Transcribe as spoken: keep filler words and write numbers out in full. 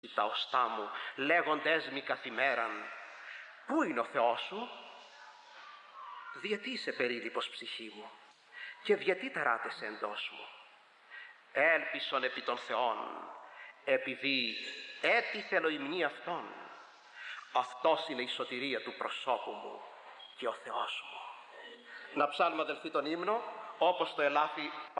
τα οστά μου, λέγοντες μη καθημέραν, πού είναι ο Θεός σου? Διατί είσαι περίλυπος ψυχή μου και γιατί ταράτεσαι εντός μου? Έλπισον επί των Θεών, επειδή έτι θέλω υμνή Αυτόν. Αυτός είναι η σωτηρία του προσώπου μου και ο Θεός μου. Να ψάλουμε, αδελφοί, τον ύμνο όπως το ελάφι